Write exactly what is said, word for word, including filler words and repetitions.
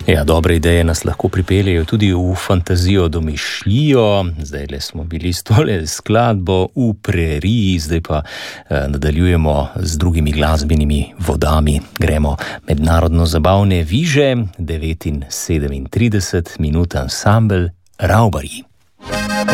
Ja, dobre ideje nas lahko pripeljejo tudi v fantazijo, domišljijo. Zdaj le smo bili s tole skladbo v preriji, zdaj pa eh, nadaljujemo z drugimi glasbenimi vodami. Gremo mednarodno zabavne viže, devet in sedemintrideset minut ansambel Ravbarji.